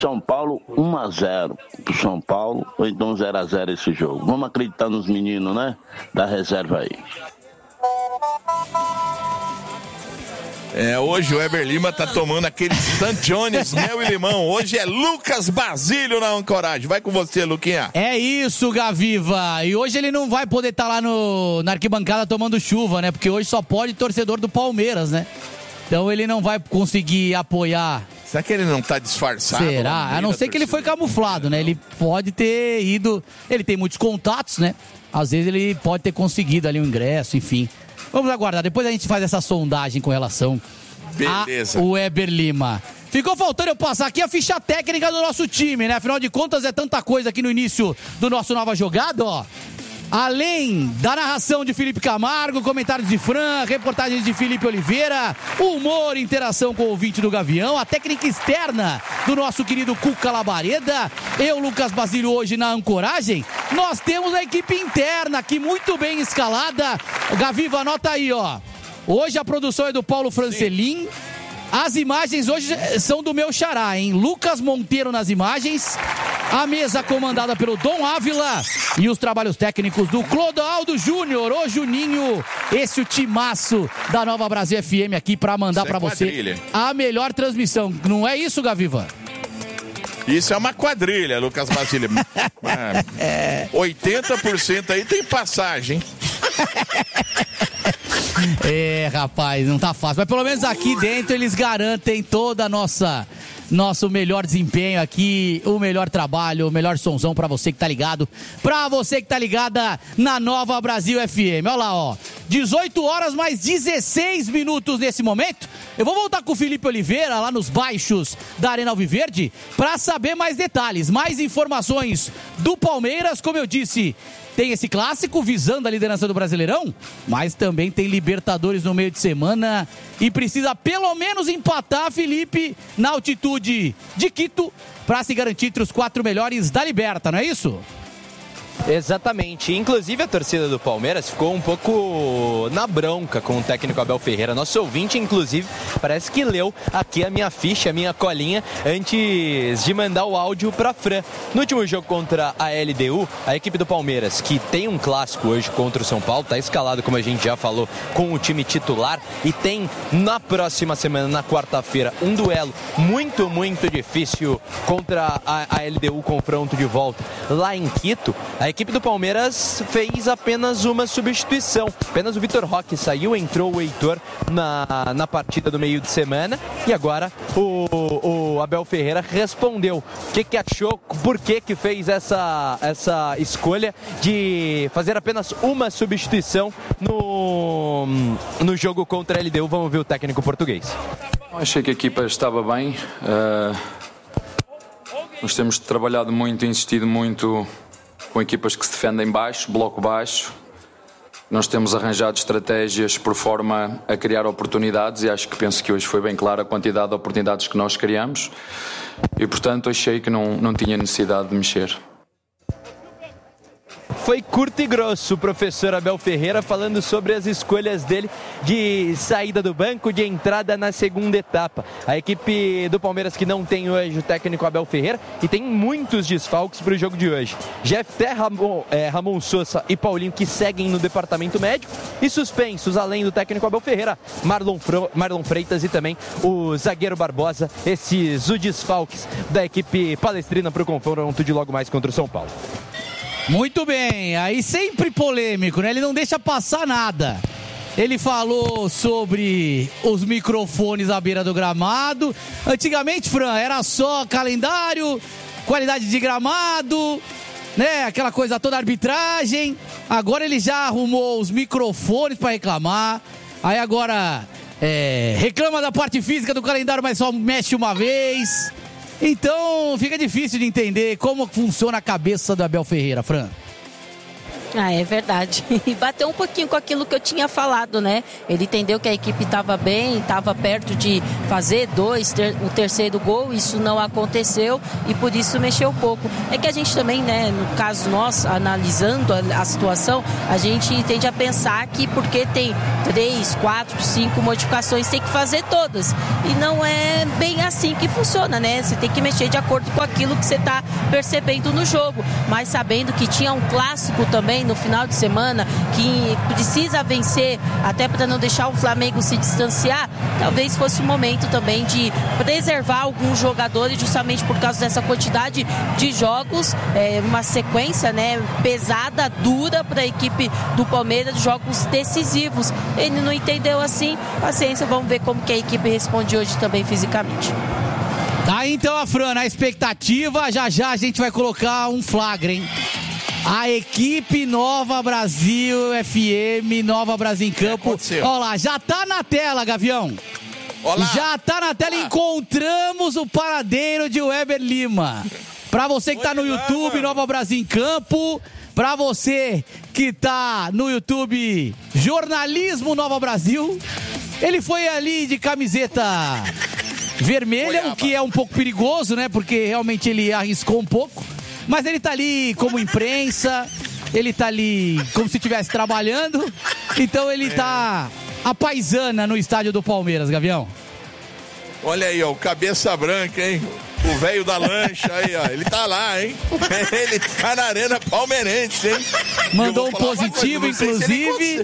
São Paulo 1-0 pro São Paulo, ou então 0-0 esse jogo. Vamos acreditar nos meninos, né? Da reserva aí. Hoje o Eber Lima tá tomando aquele St. John's, mel e limão. Hoje é Lucas Basílio na Ancoragem. Vai com você, Luquinha. É isso, Gaviva. E hoje ele não vai poder estar lá na arquibancada tomando chuva, né? Porque hoje só pode torcedor do Palmeiras, né? Então ele não vai conseguir apoiar. Será que ele não tá disfarçado? Será? A não ser que ele foi camuflado, né? Ele pode ter ido... Ele tem muitos contatos, né? Às vezes ele pode ter conseguido ali um ingresso, enfim. Vamos aguardar, depois a gente faz essa sondagem com relação ao Eber Lima. Ficou faltando eu passar aqui a ficha técnica do nosso time, né? Afinal de contas é tanta coisa aqui no início do nosso Nova Jogada, ó. Além da narração de Felipe Camargo, comentários de Fran, reportagens de Felipe Oliveira, humor, interação com o ouvinte do Gavião, a técnica externa do nosso querido Cuca Labareda, eu, Lucas Basílio, hoje na ancoragem, nós temos a equipe interna aqui muito bem escalada. Gaviva, anota aí, ó. Hoje a produção é do Paulo Francelin. As imagens hoje são do meu xará, hein? Lucas Monteiro nas imagens, a mesa comandada pelo Dom Ávila e os trabalhos técnicos do Clodoaldo Júnior, o Juninho, esse o timaço da Nova Brasil FM aqui pra mandar pra você a melhor transmissão. Não é isso, Gaviva? Isso é uma quadrilha, Lucas Basílio. 80% aí tem passagem. Rapaz, não tá fácil. Mas pelo menos aqui dentro eles garantem toda a nosso melhor desempenho aqui, o melhor trabalho, o melhor sonzão pra você que tá ligado, pra você que tá ligada na Nova Brasil FM. Olha lá, ó, 18 horas mais 16 minutos nesse momento. Eu vou voltar com o Felipe Oliveira lá nos baixos da Arena Alviverde pra saber mais detalhes, mais informações do Palmeiras. Como eu disse, tem esse clássico visando a liderança do Brasileirão, mas também tem Libertadores no meio de semana e precisa pelo menos empatar, Felipe, na altitude de Quito para se garantir entre os 4 melhores da Liberta, não é isso? Exatamente, inclusive a torcida do Palmeiras ficou um pouco na bronca com o técnico Abel Ferreira. Nosso ouvinte, inclusive, parece que leu aqui a minha ficha, a minha colinha, antes de mandar o áudio pra Fran. No último jogo contra a LDU, a equipe do Palmeiras, que tem um clássico hoje contra o São Paulo, tá escalado, como a gente já falou, com o time titular, e tem na próxima semana, na quarta-feira, um duelo muito, muito difícil contra a LDU, confronto de volta lá em Quito. A equipe do Palmeiras fez apenas uma substituição. Apenas o Vitor Roque saiu, entrou o Heitor na partida do meio de semana. E agora o Abel Ferreira respondeu. O que achou, por que fez essa escolha de fazer apenas uma substituição no jogo contra a LDU. Vamos ver o técnico português. Achei que a equipa estava bem. Nós temos trabalhado muito, insistido muito com equipas que se defendem baixo, bloco baixo. Nós temos arranjado estratégias por forma a criar oportunidades e penso que hoje foi bem clara a quantidade de oportunidades que nós criamos e, portanto, achei que não tinha necessidade de mexer. Foi curto e grosso o professor Abel Ferreira falando sobre as escolhas dele de saída do banco, de entrada na segunda etapa. A equipe do Palmeiras que não tem hoje o técnico Abel Ferreira e tem muitos desfalques para o jogo de hoje. Jefté, Ramon Sousa e Paulinho que seguem no departamento médico e suspensos, além do técnico Abel Ferreira, Marlon Freitas e também o zagueiro Barbosa. Esses os desfalques da equipe palestrina para o confronto de logo mais contra o São Paulo. Muito bem, aí sempre polêmico, né? Ele não deixa passar nada. Ele falou sobre os microfones à beira do gramado. Antigamente, Fran, era só calendário, qualidade de gramado, né? Aquela coisa toda, arbitragem. Agora ele já arrumou os microfones para reclamar. Aí agora reclama da parte física do calendário, mas só mexe uma vez. Então fica difícil de entender como funciona a cabeça do Abel Ferreira, Fran. É verdade. E bateu um pouquinho com aquilo que eu tinha falado, né? Ele entendeu que a equipe estava bem, estava perto de fazer o terceiro gol, isso não aconteceu e por isso mexeu um pouco. É que a gente também, né, no caso nós, analisando a situação, a gente tende a pensar que porque tem 3, 4, 5 modificações, tem que fazer todas. E não é bem assim que funciona, né? Você tem que mexer de acordo com aquilo que você está percebendo no jogo. Mas sabendo que tinha um clássico também no final de semana, que precisa vencer até para não deixar o Flamengo se distanciar, talvez fosse o momento também de preservar alguns jogadores justamente por causa dessa quantidade de jogos, uma sequência, né, pesada, dura para a equipe do Palmeiras, de jogos decisivos. Ele não entendeu assim, paciência, vamos ver como que a equipe responde hoje também fisicamente. Tá, então, a Fran, a expectativa, já a gente vai colocar um flagra, hein? A equipe Nova Brasil FM, Nova Brasil em Campo. Olha lá, já tá na tela, Gavião. Olá. Já tá na tela, encontramos o paradeiro de Weber Lima. Pra você que tá no YouTube, Nova Brasil em Campo. Pra você que tá no YouTube, Jornalismo Nova Brasil. Ele foi ali de camiseta vermelha, o que é um pouco perigoso, né? Porque realmente ele arriscou um pouco. Mas ele tá ali como imprensa, ele tá ali como se estivesse trabalhando. Então ele tá a paisana no estádio do Palmeiras, Gavião. Olha aí, ó, o cabeça branca, hein? O velho da lancha aí, ó. Ele tá lá, hein? Ele tá na arena palmeirense, hein? Mandou um positivo, inclusive.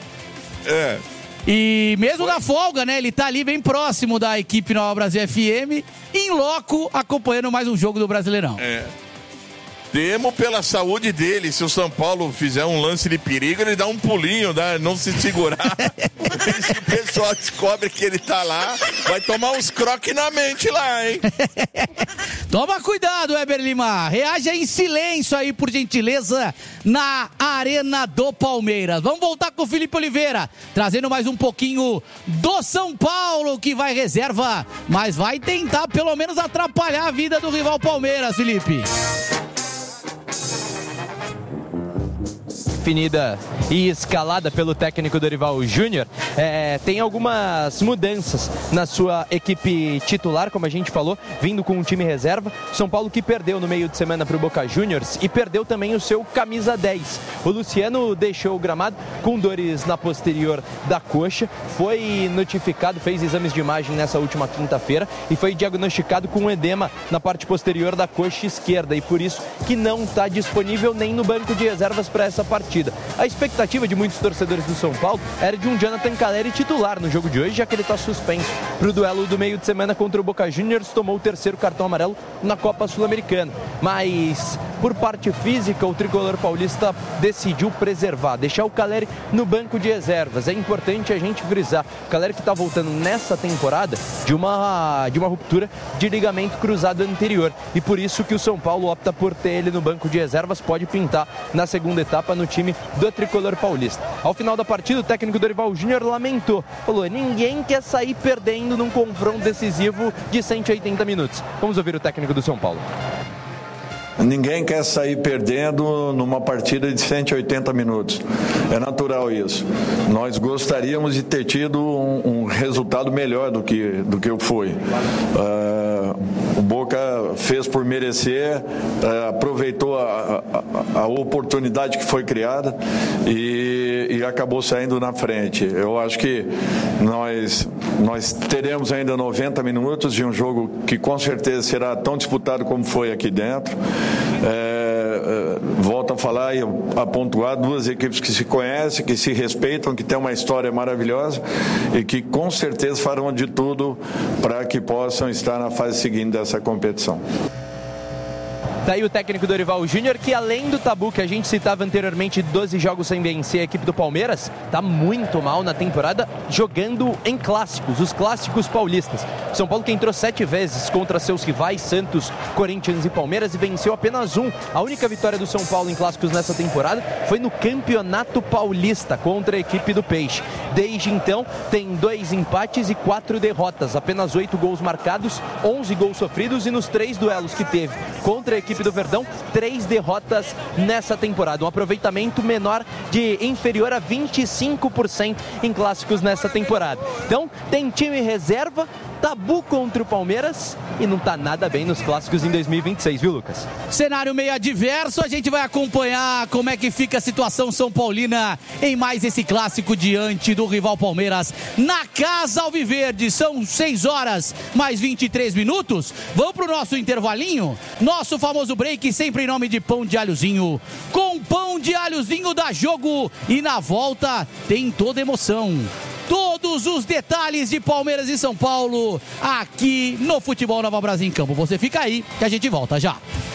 E mesmo na folga, né? Ele tá ali bem próximo da equipe Nova Brasil FM, em loco, acompanhando mais um jogo do Brasileirão. Temo pela saúde dele. Se o São Paulo fizer um lance de perigo, ele dá um pulinho, não se segurar. E se o pessoal descobre que ele tá lá, vai tomar uns croques na mente lá, hein? Toma cuidado, Weber Lima. Reaja em silêncio aí, por gentileza, na Arena do Palmeiras. Vamos voltar com o Felipe Oliveira, trazendo mais um pouquinho do São Paulo, que vai reserva, mas vai tentar pelo menos atrapalhar a vida do rival Palmeiras, Felipe. Definida e escalada pelo técnico Dorival Júnior, tem algumas mudanças na sua equipe titular, como a gente falou, vindo com um time reserva. São Paulo que perdeu no meio de semana para o Boca Juniors e perdeu também o seu camisa 10. O Luciano deixou o gramado com dores na posterior da coxa, foi notificado, fez exames de imagem nessa última quinta-feira e foi diagnosticado com edema na parte posterior da coxa esquerda e por isso que não está disponível nem no banco de reservas para essa partida. A expectativa de muitos torcedores do São Paulo era de um Jonathan Calleri titular no jogo de hoje, já que ele está suspenso para o duelo do meio de semana contra o Boca Juniors, tomou o terceiro cartão amarelo na Copa Sul-Americana. Mas, por parte física, o tricolor paulista decidiu preservar, deixar o Calleri no banco de reservas. É importante a gente frisar, o Calleri que está voltando nessa temporada de uma ruptura de ligamento cruzado anterior. E por isso que o São Paulo opta por ter ele no banco de reservas, pode pintar na segunda etapa no time do tricolor paulista. Ao final da partida, o técnico Dorival Júnior lamentou, falou: ninguém quer sair perdendo num confronto decisivo de 180 minutos. Vamos ouvir o técnico do São Paulo. Ninguém quer sair perdendo numa partida de 180 minutos. É natural isso. Nós gostaríamos de ter tido um resultado melhor do que foi. O Boca fez por merecer, aproveitou a oportunidade que foi criada e acabou saindo na frente. Eu acho que nós teremos ainda 90 minutos de um jogo que com certeza será tão disputado como foi aqui dentro. Volto a falar e a pontuar, duas equipes que se conhecem, que se respeitam, que têm uma história maravilhosa e que com certeza farão de tudo para que possam estar na fase seguinte dessa competição. Tá aí o técnico Dorival Júnior, que além do tabu que a gente citava anteriormente, 12 jogos sem vencer, a equipe do Palmeiras tá muito mal na temporada, jogando em clássicos, os clássicos paulistas. São Paulo que entrou 7 vezes contra seus rivais Santos, Corinthians e Palmeiras e venceu apenas um. A única vitória do São Paulo em clássicos nessa temporada foi no Campeonato Paulista contra a equipe do Peixe. Desde então tem 2 empates e 4 derrotas, apenas 8 gols marcados, 11 gols sofridos e nos 3 duelos que teve contra a equipe equipe do Verdão, 3 derrotas nessa temporada. Um aproveitamento menor de inferior a 25% em clássicos nessa temporada. Então, tem time reserva, tabu contra o Palmeiras e não tá nada bem nos clássicos em 2026, viu, Lucas? Cenário meio adverso, a gente vai acompanhar como é que fica a situação São Paulina em mais esse clássico diante do rival Palmeiras na Casa Alviverde. São 6 horas mais 23 minutos. Vamos pro nosso intervalinho, nosso famoso break, sempre em nome de Pão de Alhozinho. Com Pão de Alhozinho dá jogo e na volta tem toda emoção. Todos os detalhes de Palmeiras e São Paulo aqui no Futebol Nova Brasil em Campo. Você fica aí que a gente volta já.